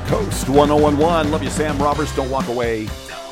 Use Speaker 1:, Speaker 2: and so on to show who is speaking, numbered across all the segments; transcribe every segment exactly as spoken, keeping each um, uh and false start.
Speaker 1: Coast one oh one one. Love you, Sam Roberts. Don't walk away.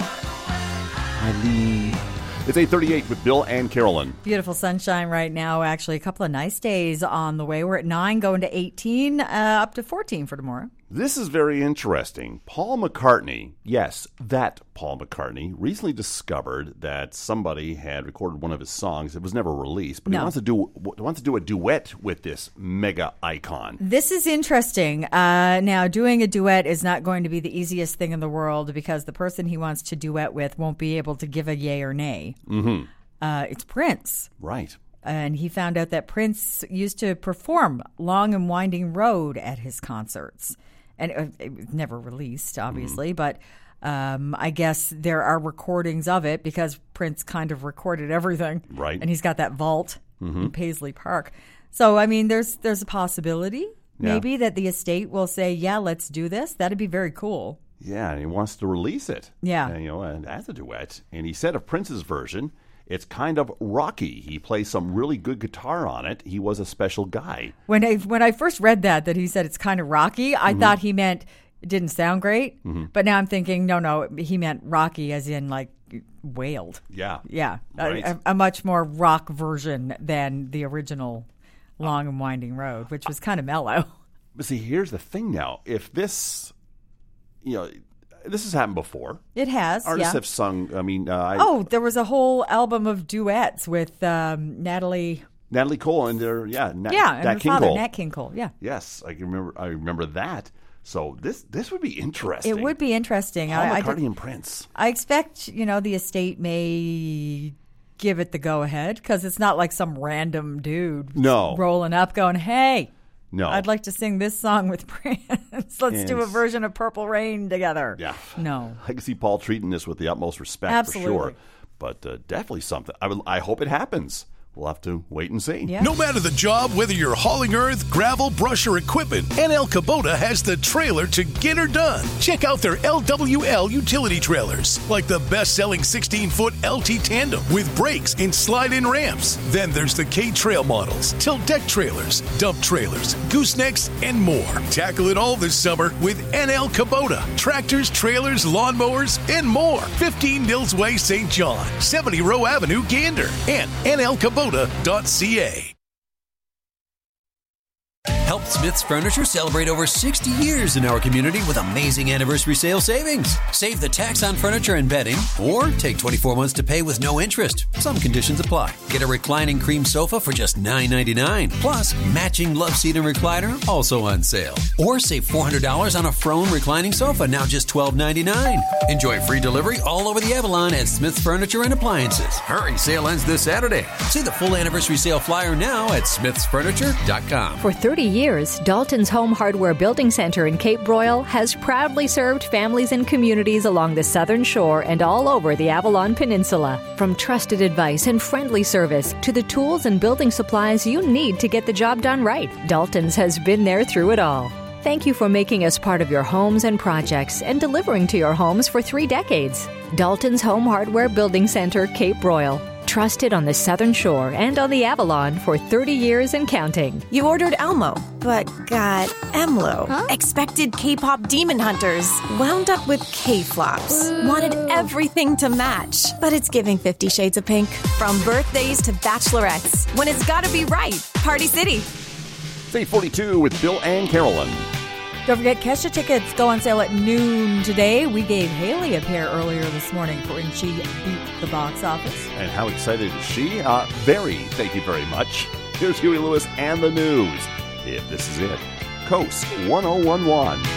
Speaker 1: Eileen. It's eight thirty-eight with Bill and Carolyn.
Speaker 2: Beautiful sunshine right now. Actually, a couple of nice days on the way. We're at nine, going to eighteen, uh, up to fourteen for tomorrow.
Speaker 1: This is very interesting. Paul McCartney, yes, that Paul McCartney, recently discovered that somebody had recorded one of his songs. It was never released, but
Speaker 2: No.
Speaker 1: he wants to do wants to do a duet with this mega icon.
Speaker 2: This is interesting. Uh, now, doing a duet is not going to be the easiest thing in the world because the person he wants to duet with won't be able to give a yay or nay.
Speaker 1: Mm-hmm.
Speaker 2: Uh, it's Prince.
Speaker 1: Right.
Speaker 2: And he found out that Prince used to perform Long and Winding Road at his concerts. And it, it was never released, obviously, mm-hmm. but um, I guess there are recordings of it because Prince kind of recorded everything.
Speaker 1: Right.
Speaker 2: And he's got that vault
Speaker 1: mm-hmm.
Speaker 2: in Paisley Park. So, I mean, there's there's a possibility
Speaker 1: yeah.
Speaker 2: maybe that the estate will say, yeah, let's do this. That'd be very cool.
Speaker 1: Yeah, and he wants to release it.
Speaker 2: Yeah.
Speaker 1: And, you know, and as a duet. And he said of Prince's version, it's kind of rocky. He plays some really good guitar on it. He was a special guy.
Speaker 2: When I when I first read that, that he said it's kind of rocky, I mm-hmm. thought he meant it didn't sound great.
Speaker 1: Mm-hmm.
Speaker 2: But now I'm thinking, no, no, he meant rocky as in like wailed.
Speaker 1: Yeah.
Speaker 2: Yeah.
Speaker 1: Right.
Speaker 2: A, a much more rock version than the original Long and Winding Road, which was kind of mellow.
Speaker 1: But see, here's the thing now. If this, you know... This has happened before.
Speaker 2: It has,
Speaker 1: Artists
Speaker 2: yeah.
Speaker 1: have sung, I mean... Uh, I,
Speaker 2: oh, there was a whole album of duets with um, Natalie...
Speaker 1: Natalie Cole and their, yeah, Nat,
Speaker 2: yeah, and
Speaker 1: Nat
Speaker 2: her
Speaker 1: King
Speaker 2: father,
Speaker 1: Cole.
Speaker 2: Nat King Cole, yeah.
Speaker 1: Yes, I can remember I remember that. So this this would be interesting.
Speaker 2: It would be interesting.
Speaker 1: Paul
Speaker 2: I,
Speaker 1: McCartney
Speaker 2: I did,
Speaker 1: and Prince.
Speaker 2: I expect, you know, the estate may give it the go-ahead because it's not like some random dude
Speaker 1: no.
Speaker 2: rolling up going, hey...
Speaker 1: No.
Speaker 2: I'd like to sing this song with Prince. Let's and do a version of Purple Rain together.
Speaker 1: Yeah.
Speaker 2: No.
Speaker 1: I can see Paul treating this with the utmost respect
Speaker 2: Absolutely.
Speaker 1: for sure. But uh, definitely something. I, will, I hope it happens. We'll have to wait and see.
Speaker 2: Yeah.
Speaker 3: No matter the job, whether you're hauling earth, gravel, brush, or equipment, N L Kubota has the trailer to get her done. Check out their L W L utility trailers, like the best-selling sixteen-foot L T Tandem with brakes and slide-in ramps. Then there's the K-Trail models, tilt deck trailers, dump trailers, goosenecks, and more. Tackle it all this summer with N L Kubota. Tractors, trailers, lawnmowers, and more. fifteen Nils Way, Saint John, seventy Row Avenue, Gander, and N L Kubota dot C A.
Speaker 4: Help Smith's Furniture celebrate over sixty years in our community with amazing anniversary sale savings. Save the tax on furniture and bedding, or take twenty-four months to pay with no interest. Some conditions apply. Get a reclining cream sofa for just nine ninety-nine. Plus, matching love seat and recliner also on sale. Or save four hundred dollars on a Frone reclining sofa, now just twelve ninety-nine. Enjoy free delivery all over the Avalon at Smith's Furniture and Appliances. Hurry, sale ends this Saturday. See the full anniversary sale flyer now at smiths furniture dot com.
Speaker 5: For thirty years, Dalton's Home Hardware Building Center in Cape Broyle has proudly served families and communities along the southern shore and all over the Avalon Peninsula. From trusted advice and friendly service to the tools and building supplies you need to get the job done right, Dalton's has been there through it all. Thank you for making us part of your homes and projects and delivering to your homes for three decades. Dalton's Home Hardware Building Center, Cape Broyle. Trusted on the Southern Shore and on the Avalon for thirty years and counting.
Speaker 6: You ordered Elmo, but got Emlo.
Speaker 7: Huh?
Speaker 6: Expected K-pop demon hunters. Wound up with K-flops.
Speaker 7: Ooh.
Speaker 6: Wanted everything to match, but it's giving Fifty Shades of Pink. From birthdays to bachelorettes, when it's gotta be right. Party City.
Speaker 1: It's eight forty-two with Bill and Carolyn.
Speaker 2: Don't forget, Kesha tickets go on sale at noon today. We gave Haley a pair earlier this morning for when she beat the box office.
Speaker 1: And how excited is she? Uh, very. Thank you very much. Here's Huey Lewis and the news. If this is it, Coast one oh one one.